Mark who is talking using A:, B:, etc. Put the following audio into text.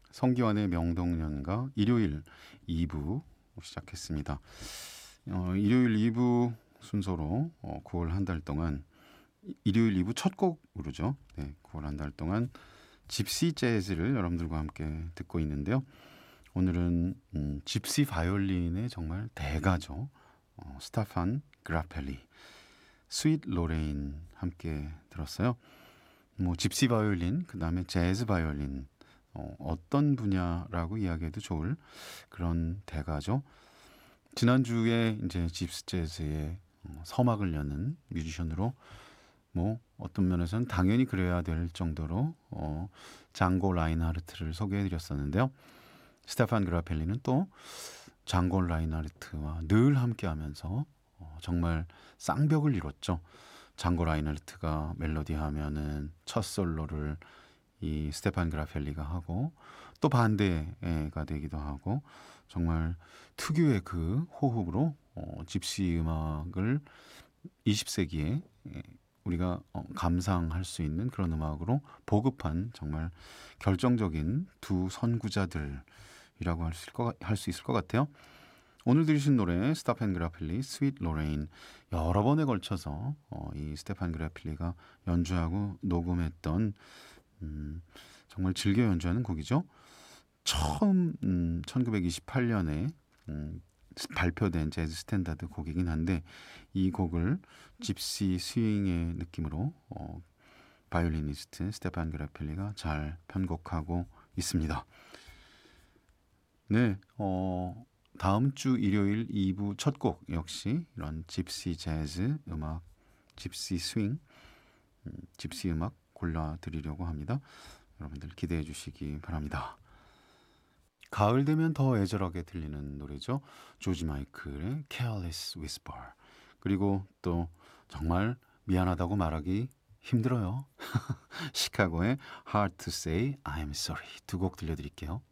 A: 성기환의 명동연가 일요일 2부 시작했습니다. 일요일 2부 순서로 9월 한 달 동안 일요일 2부 첫 곡으로죠. 네, 9월 한 달 동안 집시 재즈를 여러분들과 함께 듣고 있는데요. 오늘은 집시 바이올린의 정말 대가죠. 스타판 그라펠리, 스윗 로레인 함께 들었어요. 뭐 집시 바이올린, 그 다음에 재즈 바이올린 어떤 분야라고 이야기해도 좋을 그런 대가죠. 지난주에 이제 집스 재즈의 서막을 여는 뮤지션으로 뭐 어떤 면에서는 당연히 그래야 될 정도로 장고 라인하르트를 소개해드렸었는데요. 스테판 그라펠리는 또 장고 라인하르트와 늘 함께하면서 정말 쌍벽을 이뤘죠. 장고 라인하르트가 멜로디 하면은 첫 솔로를 이 스테판 그라펠리가 하고 또 반대가 되기도 하고 정말 특유의 그 호흡으로 집시 음악을 20세기에 우리가 감상할 수 있는 그런 음악으로 보급한 정말 결정적인 두 선구자들이라고 할 수 있을 것 같아요. 오늘 들으신 노래 스테판 그라펠리 스윗 로레인 여러 번에 걸쳐서 이 스테판 그라펠리가 연주하고 녹음했던 정말 즐겨 연주하는 곡이죠. 처음 1928년에 발표된 재즈 스탠다드 곡이긴 한데 이 곡을 집시 스윙의 느낌으로 바이올리니스트 스테판 그라펠리가 잘 편곡하고 있습니다. 네, 다음 주 일요일 2부 첫 곡 역시 이런 집시 재즈 음악, 집시 스윙, 집시 음악 골라드리려고 합니다. 여러분들 기대해 주시기 바랍니다. 가을 되면 더 애절하게 들리는 노래죠. 조지 마이클의 Careless Whisper. 그리고 또 정말 미안하다고 말하기 힘들어요. 시카고의 Hard to Say I'm Sorry 두 곡 들려드릴게요.